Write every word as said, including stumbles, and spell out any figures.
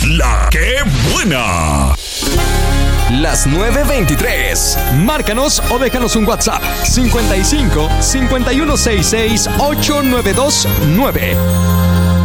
La que buena. Las nueve veintitrés. Márcanos o déjanos un WhatsApp. cincuenta y cinco, cincuenta y uno sesenta y seis, ochocientos noventa y dos nueve.